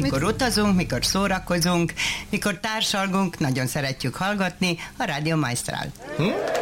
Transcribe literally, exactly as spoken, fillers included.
mikor utazunk, mikor szórakozunk, mikor társalgunk, nagyon szeretjük hallgatni a Rádió Maestral. Hm?